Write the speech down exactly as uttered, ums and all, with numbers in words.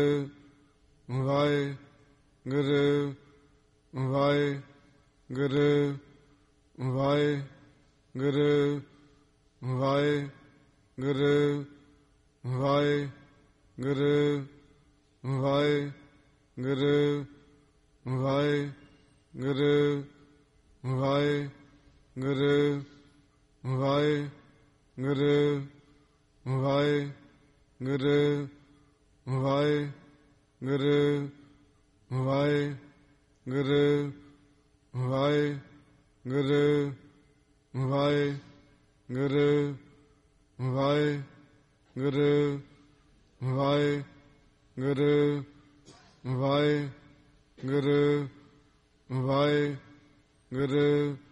Waheguru Waheguru Waheguru Waheguru Waheguru Waheguru Waheguru Waheguru Waheguru Waheguru Waheguru Waheguru Waheguru Waheguru Waheguru Waheguru Waheguru Waheguru